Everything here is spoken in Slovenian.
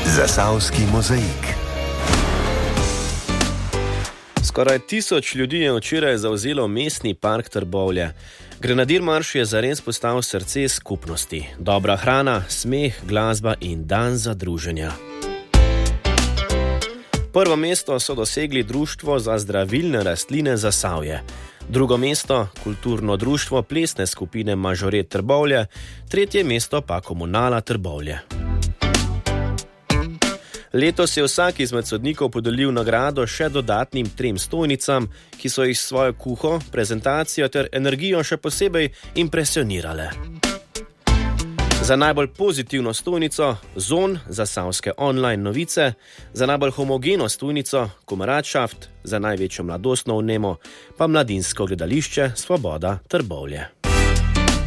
Zasavski mozaik. Skoraj 1000 ljudi je včeraj zavzelo mestni park Trbovlje. Grenadir marš je zares postal srce skupnosti. Dobra hrana, smeh, glasba in dan za druženja. Prvo mesto so dosegli Društvo za zdravilne rastline Zasavje. Drugo mesto, kulturno društvo plesne skupine Mažoret Trbovlje, tretje mesto pa Komunala Trbovlje. Letos je vsak izmed sodnikov podelil nagrado še dodatnim 3 stojnicam, ki so jih s svojo kuho, prezentacijo ter energijo še posebej impresionirale. Za najbolj pozitivno stojnico Zon, zasavske online novice, za najbolj homogeno stojnico Komaradschaft, za največjo mladostno vnemo pa mladinsko gledališče Svoboda Trbovlje.